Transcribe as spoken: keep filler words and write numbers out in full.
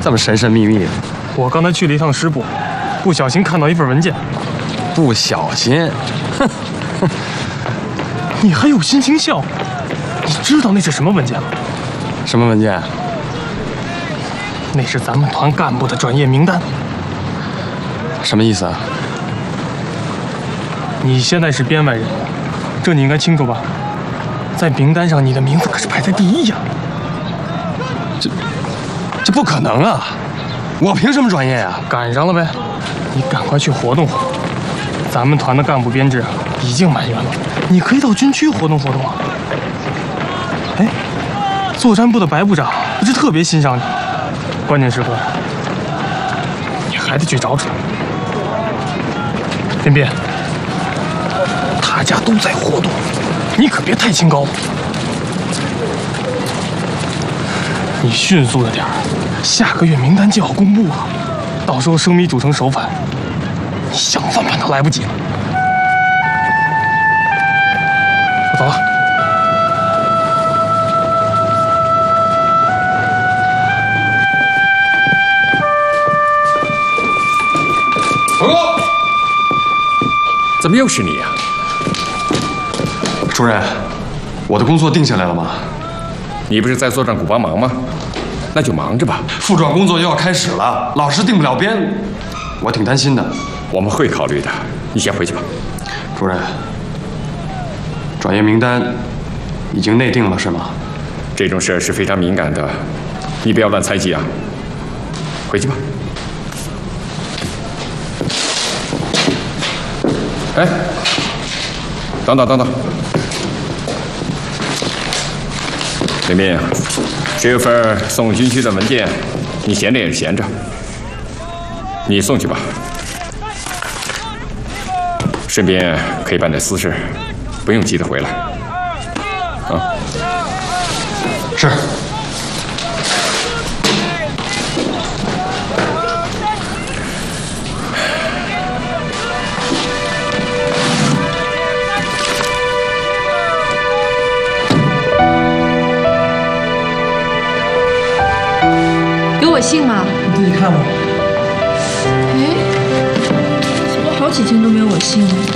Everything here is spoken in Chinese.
这么神神秘秘的。 我刚才去了一趟师部，不小心看到一份文件。 不小心？哼哼！ 你还有心情笑？你知道那是什么文件吗？ 什么文件？ 那是咱们团干部的转业名单。 什么意思啊？ 你现在是编外人，这你应该清楚吧？在名单上，你的名字可是排在第一呀。 这这不可能啊！我凭什么转业呀？ 赶上了呗！你赶快去活动活动。咱们团的干部编制已经满员了，你可以到军区活动活动啊。哎，作战部的白部长不是特别欣赏你，关键时刻你还得去找找。便便，大家都在活动，你可别太清高。你迅速的点儿，下个月名单就要公布了，到时候生米煮成熟饭，你想翻盘都来不及了。我走了。 报告，怎么又是你呀？ 主任，我的工作定下来了吗？ 你不是在作战股帮忙吗？那就忙着吧。 副转工作又要开始了，老是定不了编，我挺担心的。 我们会考虑的，你先回去吧。 主任，转业名单已经内定了是吗？ 这种事儿是非常敏感的，你不要乱猜忌啊。回去吧。哎，等等等等，林斌，这有份送军区的文件，你闲着也是闲着，你送去吧。顺便可以办点私事，不用急着回来。啊， 是。 有我信吗？ 你自己看吧。 哎，怎么好几天都没有我信了？